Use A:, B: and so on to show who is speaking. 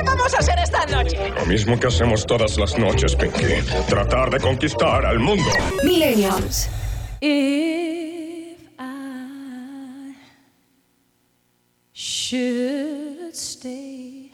A: vamos a hacer esta noche?
B: Lo mismo que hacemos todas las noches, Pinky. Tratar de conquistar al mundo.
C: Millennials.
D: If I should stay,